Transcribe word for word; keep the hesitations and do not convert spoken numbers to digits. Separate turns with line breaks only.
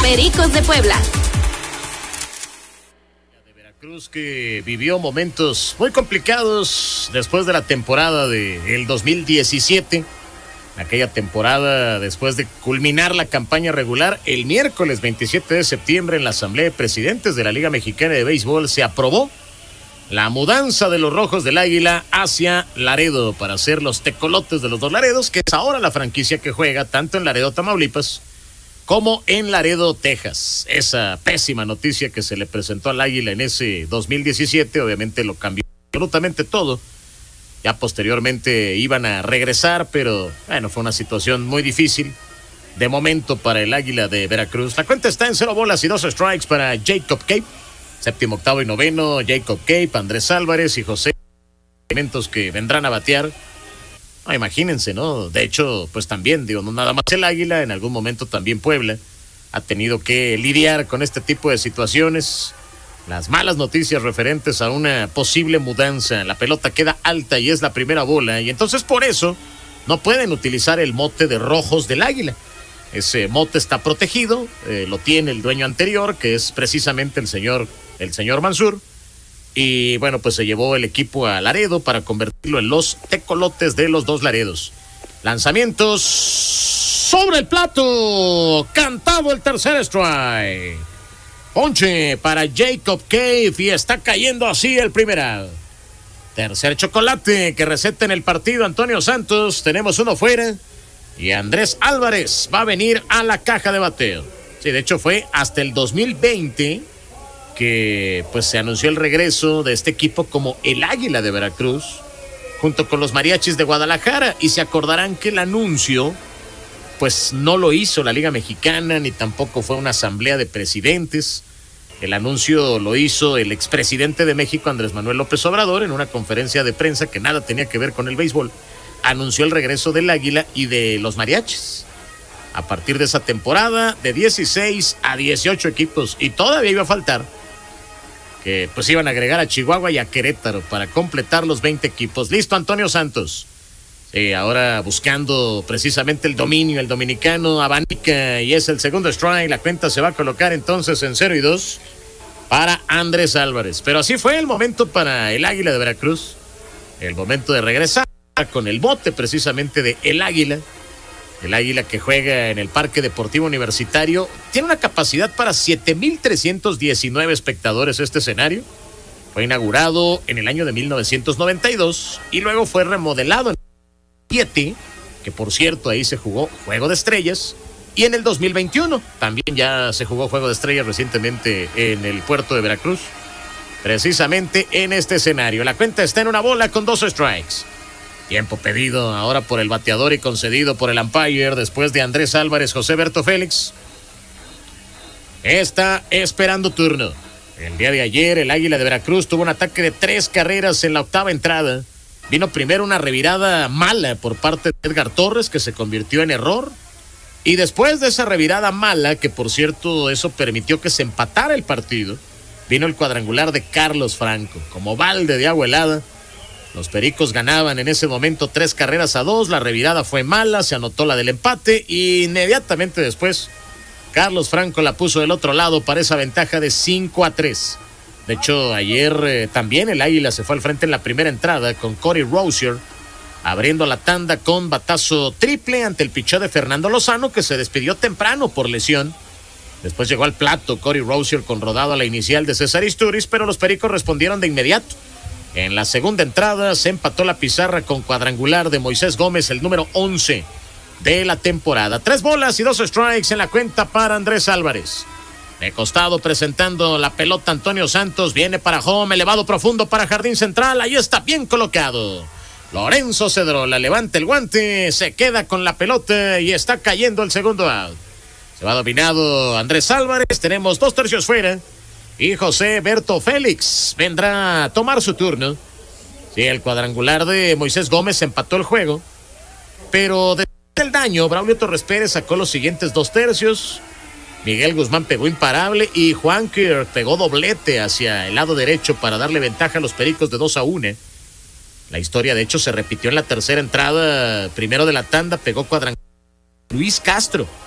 Pericos de Puebla.
De Veracruz, que vivió momentos muy complicados después de la temporada del dos mil diecisiete. Aquella temporada, después de culminar la campaña regular, el miércoles veintisiete de septiembre en la Asamblea de Presidentes de la Liga Mexicana de Béisbol se aprobó la mudanza de los Rojos del Águila hacia Laredo para ser los Tecolotes de los Dos Laredos, que es ahora la franquicia que juega tanto en Laredo, Tamaulipas, como en Laredo, Texas. Esa pésima noticia que se le presentó al Águila en ese dos mil diecisiete, obviamente lo cambió absolutamente todo. Ya posteriormente iban a regresar, pero bueno, fue una situación muy difícil de momento para el Águila de Veracruz. La cuenta está en cero bolas y dos strikes para Jacob Cape. Séptimo, octavo y noveno, Jacob Cape, Andrés Álvarez y José. Elementos que vendrán a batear. No, imagínense, ¿no? De hecho, pues también, digo, no nada más el Águila, en algún momento también Puebla ha tenido que lidiar con este tipo de situaciones. Las malas noticias referentes a una posible mudanza. La pelota queda alta y es la primera bola. Y entonces por eso no pueden utilizar el mote de Rojos del Águila. Ese mote está protegido. Eh, lo tiene el dueño anterior, que es precisamente el señor, el señor Mansur. Y bueno, pues se llevó el equipo a Laredo para convertirlo en los Tecolotes de los Dos Laredos. Lanzamientos sobre el plato. Cantado el tercer strike. Ponche para Jacob Cave y está cayendo así el primer out. Tercer chocolate que receta en el partido Antonio Santos. Tenemos uno fuera y Andrés Álvarez va a venir a la caja de bateo. Sí, de hecho fue hasta el dos mil veinte que pues se anunció el regreso de este equipo como el Águila de Veracruz junto con los Mariachis de Guadalajara, y se acordarán que el anuncio pues no lo hizo la Liga Mexicana, ni tampoco fue una asamblea de presidentes. El anuncio lo hizo el expresidente de México, Andrés Manuel López Obrador, en una conferencia de prensa que nada tenía que ver con el béisbol. Anunció el regreso del Águila y de los Mariachis. A partir de esa temporada, de dieciséis a dieciocho equipos, y todavía iba a faltar que pues iban a agregar a Chihuahua y a Querétaro para completar los veinte equipos. Listo, Antonio Santos. Sí, ahora buscando precisamente el dominio, el dominicano abanica y es el segundo strike. La cuenta se va a colocar entonces en cero y dos para Andrés Álvarez. Pero así fue el momento para el Águila de Veracruz. El momento de regresar con el bote precisamente de el Águila. El Águila que juega en el Parque Deportivo Universitario. Tiene una capacidad para siete mil trescientos diecinueve espectadores este escenario. Fue inaugurado en el año de mil novecientos noventa y dos y luego fue remodelado en siete, que por cierto ahí se jugó Juego de Estrellas, y en el dos mil veintiuno también ya se jugó Juego de Estrellas recientemente en el puerto de Veracruz, precisamente en este escenario. La cuenta está en una bola con dos strikes. Tiempo pedido ahora por el bateador y concedido por el umpire después de Andrés Álvarez. José Berto Félix está esperando turno. El día de ayer el Águila de Veracruz tuvo un ataque de tres carreras en la octava entrada. Vino primero una revirada mala por parte de Edgar Torres, que se convirtió en error. Y después de esa revirada mala, que por cierto eso permitió que se empatara el partido, vino el cuadrangular de Carlos Franco. Como balde de agua helada, los Pericos ganaban en ese momento tres carreras a dos. La revirada fue mala, se anotó la del empate y inmediatamente después Carlos Franco la puso del otro lado para esa ventaja de cinco a tres. De hecho, ayer eh, también el Águila se fue al frente en la primera entrada con Cody Rozier abriendo la tanda con batazo triple ante el picheo de Fernando Lozano, que se despidió temprano por lesión. Después llegó al plato Cody Rozier con rodado a la inicial de César Isturiz, pero los Pericos respondieron de inmediato. En la segunda entrada se empató la pizarra con cuadrangular de Moisés Gómez, el número once de la temporada. Tres bolas y dos strikes en la cuenta para Andrés Álvarez. De costado presentando la pelota Antonio Santos, viene para home, elevado profundo para jardín central, ahí está bien colocado. Lorenzo Cedrola levanta el guante, se queda con la pelota y está cayendo el segundo out. Se va dominado Andrés Álvarez, tenemos dos tercios fuera y José Berto Félix vendrá a tomar su turno. Sí, el cuadrangular de Moisés Gómez empató el juego, pero después del daño, Braulio Torres Pérez sacó los siguientes dos tercios. Miguel Guzmán pegó imparable y Juan Kirk pegó doblete hacia el lado derecho para darle ventaja a los Pericos de dos a uno. La historia de hecho se repitió en la tercera entrada. Primero de la tanda pegó cuadrangular Luis Castro.